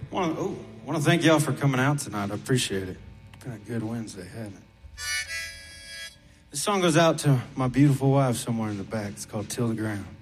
Want to thank y'all for coming out tonight. I appreciate it. It's been a good Wednesday, hasn't it? This song goes out to my beautiful wife somewhere in the back. It's called Till the Ground.